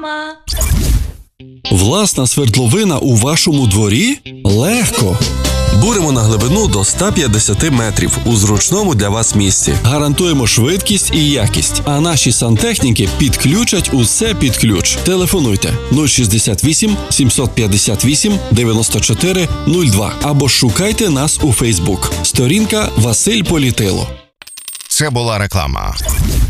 Власна свердловина у вашому дворі? Легко! Буримо на глибину до 150 метрів у зручному для вас місці. Гарантуємо швидкість і якість, а наші сантехніки підключать усе під ключ. Телефонуйте 068 758 94 02 або шукайте нас у Фейсбук. Сторінка Василь Політило. Це була реклама.